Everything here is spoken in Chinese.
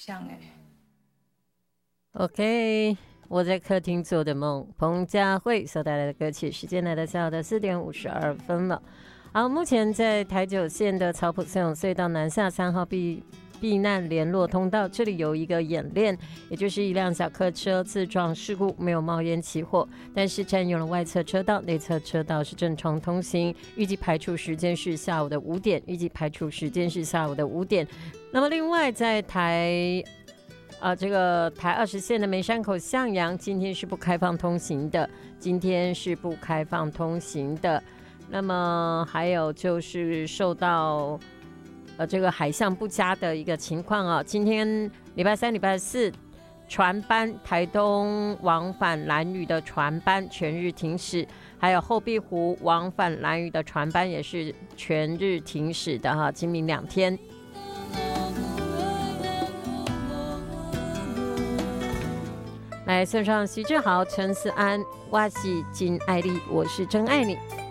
像 OK， 我在客厅做的梦，彭佳慧所带来的歌曲，时间来到下午的4点52分了。好，目前在台九线的草埔森永隧道南下3号避难联络通道，这里有一个演练，也就是一辆小客车自撞事故，没有冒烟起火，但是占用了外侧车道，内侧车道是正常通行，预计排除时间是下午的5点，那么另外在这个台20线的梅山口向阳，今天是不开放通行的。那么还有就是受到这个海象不佳的一个情况啊，今天礼拜3、礼拜4船班台东往返兰屿的船班全日停驶，还有后壁湖往返兰屿的船班也是全日停驶的哈，今明2天。来送上徐志豪、陈思安，我是真爱你，我是真爱你。